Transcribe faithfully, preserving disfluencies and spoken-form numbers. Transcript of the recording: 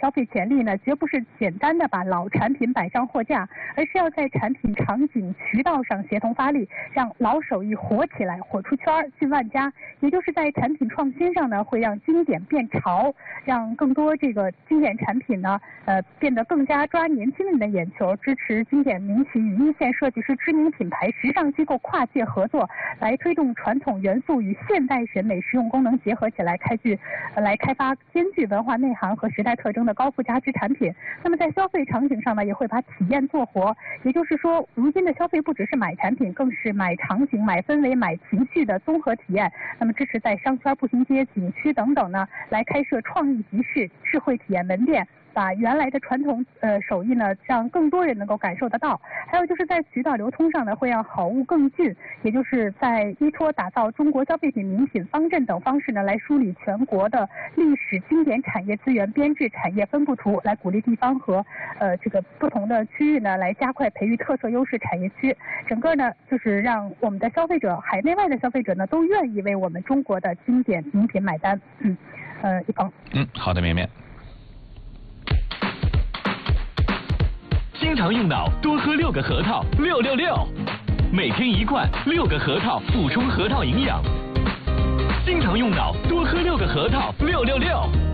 消费潜力呢，绝不是简单的把老产品摆上货架，而是要在产品场景、渠道上协同发力，让老手艺火起来，火出圈，进万家。也就是在产品创新上呢，会让经典变潮，让更多这个经典产品呢，呃，变得更加抓年轻人的眼球，支持经典民企与一线设计师、知名品牌、时尚机构跨界合作，来推动传统元素与现代审美实用功能结合起来，开具呃来开发兼具文化内涵和时代特征的高附加值产品。那么在消费场景上呢，也会把体验做活。也就是说，如今的消费不只是买产品，更是买场景、买氛围、买情绪的综合体验。那么支持在商圈、步行街、景区等等呢，来开设创意集市、智慧体验门店，把原来的传统呃手艺呢，让更多人能够感受得到。还有就是在渠道流通上呢，会让好物更近，也就是在依托打造中国消费品名品方阵等方式呢，来梳理全国的历史经典产业资源编制、产业分布图，来鼓励地方和呃这个不同的区域呢，来加快培育特色优势产业区。整个呢，就是让我们的消费者，海内外的消费者呢，都愿意为我们中国的经典名品买单。嗯，呃，一鹏。 嗯，好的，绵绵。 经常用脑，多喝六个核桃，六六六，每天一罐，六个核桃，补充核桃营养。经常用脑，多喝六个核桃，六六六。